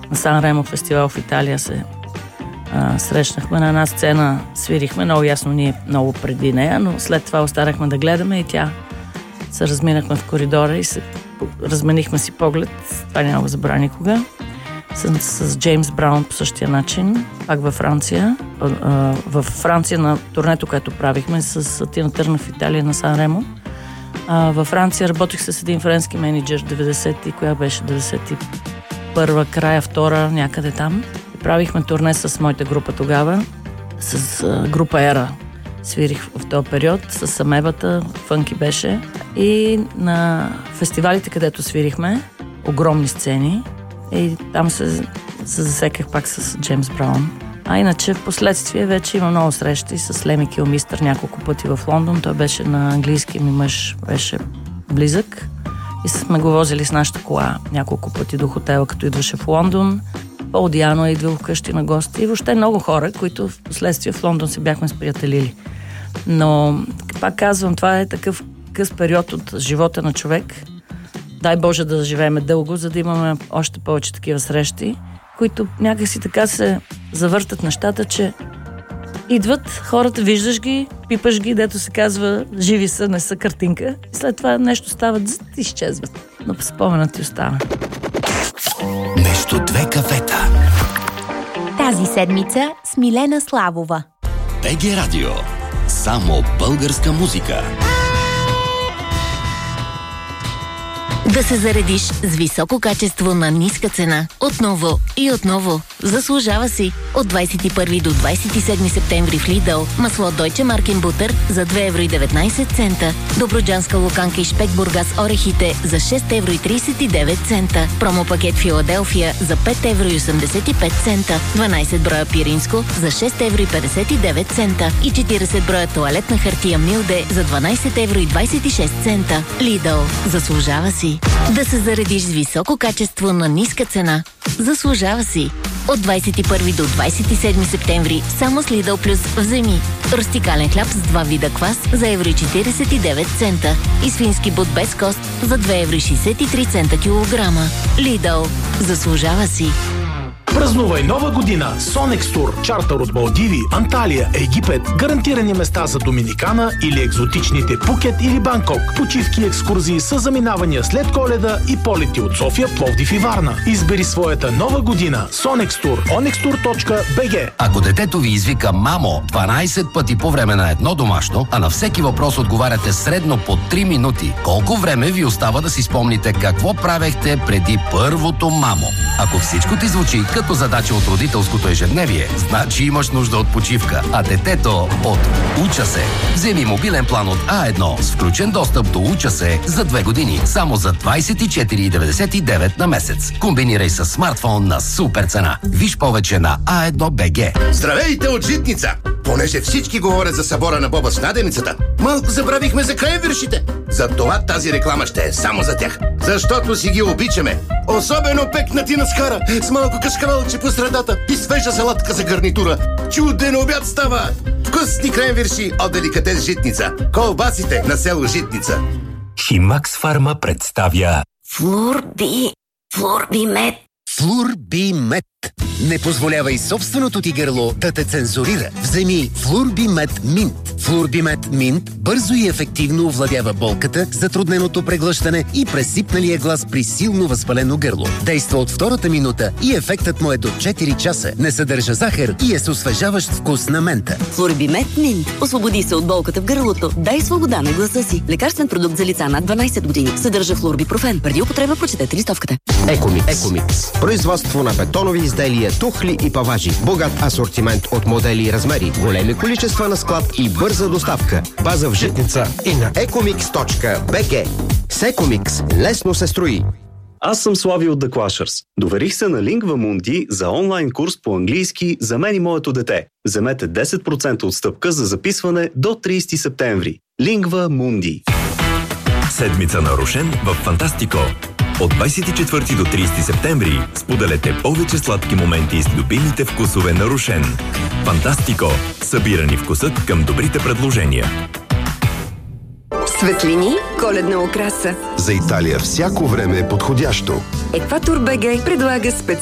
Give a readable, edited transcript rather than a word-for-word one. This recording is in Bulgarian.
на Сан Ремо фестивал в Италия се срещнахме на една сцена, свирихме много ясно, ние много преди нея, но след това останахме да гледаме и тя се разминахме в коридора и разменихме си поглед. Това няма да забравя никога. С Джеймс Браун по същия начин, пак във Франция. Във Франция на турнето, което правихме с Тина Търна в Италия на Сан Ремо. Във Франция работих с един френски менеджер 90-ти, коя беше 91-а, края, втора, някъде там. И правихме турне с моята група тогава, с група Ера. Свирих в този период, с Амебата, фънки беше. И на фестивалите, където свирихме, огромни сцени, и там се засеках пак с Джеймс Браун. А иначе в последствие вече има много срещи с Леми Килмистър няколко пъти в Лондон. Той беше на английски, ми мъж беше близък. И сме го возили с нашата кола няколко пъти до хотела, като идваше в Лондон. Пол Диано е идвал вкъщи на гости. И въобще много хора, които в последствие в Лондон се бяхме сприятелили. Но, пак казвам, това е такъв къс период от живота на човек. Дай Боже да живеем дълго, за да имаме още повече такива срещи, които някакси така се завъртат нещата, че идват хората, виждаш ги, пипаш ги, дето се казва живи са, не са картинка. И след това нещо става, и изчезват. Но споменът ти остава. Между две кафета. Тази седмица с Милена Славова. БГ Радио. Само българска музика. Да се заредиш с високо качество на ниска цена. Отново и отново. Заслужава си. От 21 до 27 септември в Lidl масло Deutsche Marken Butter за 2,19 евро. Добруджанска луканка и шпек Бургас орехите за 6,39 евро. Промо-пакет Филаделфия за 5,85 евро. 12 броя пиринско за 6,59 евро. И 40 броя тоалетна хартия Милде за 12,26 евро. Lidl. Заслужава си. Да се заредиш с високо качество на ниска цена. Заслужава си. От 21 до 27 септември само с Lidl Plus вземи рустикален хляб с 2 вида квас за 1,49 евро и свински бут без кост за 2,63 евро килограма. Lidl. Заслужава си. Празнувай нова година с Sonex Tour. Чартър от Малдиви, Анталия, Египет. Гарантирани места за Доминикана или екзотичните Пукет или Банкок. Почивки и екскурзии с заминавания след Коледа и полети от София, Пловдив и Варна. Избери своята нова година. Sonex Tour. onextour.bg. Ако детето ви извика мамо 12 пъти по време на едно домашно, а на всеки въпрос отговаряте средно по 3 минути, колко време ви остава да си спомните какво правехте преди първото мамо? Ако всичко ти звучи като задача от родителското ежедневие, значи имаш нужда от почивка, а детето от Уча се. Вземи мобилен план от А1 с включен достъп до Уча се за 2 години, само за 24,99 на месец. Комбинирай с смартфон на супер цена. Виж повече на A1BG. Здравейте от Житница! Понеже всички говорят за събора на Боба с наденицата, малко забравихме за крайвиршите. Затова тази реклама ще е само за тях. Защото си ги обичаме. Особено пекнати на скара, с малко кашкавалче по средата и свежа салатка за гарнитура. Чуден обяд става! Вкусни кренвирши от деликатес Житница. Колбасите на село Житница. Химакс Фарма представя Флурбимет. Флурбимет. Не позволявай собственото ти гърло да те цензурира. Вземи Флурбимет Минт. Флурбимет Минт бързо и ефективно овладява болката, затрудненото преглъщане и пресипналия глас при силно възпалено гърло. Действа от втората минута и ефектът му е до 4 часа. Не съдържа захар и е с освежаващ вкус на мента. Флурбимет Минт. Освободи се от болката в гърлото. Дай свобода на гласа си. Лекарствен продукт за лица над 12 години. Съдържа флурбипрофен. Преди употреба прочетете листовката. Екомикс. Производство на бетонови изделия, тухли и паважи. Богат асортимент от модели и размери. Големи количества на склад и бърза доставка. База в Житница и на ecomix.bg. С Екомикс лесно се строи. Аз съм Слави от The Clashers. Доверих се на Lingva Mundi за онлайн курс по английски за мен и моето дете. Вземете 10% отстъпка за записване до 30 септември. Lingva Mundi. Седмица на Рошен в Фантастико. От 24 до 30 септември споделете повече сладки моменти с любимите вкусове на Рошен. Фантастико. Събирани вкусът към добрите предложения. Светлини, коледна украса. За Италия всяко време е подходящо. Екватор БГ предлага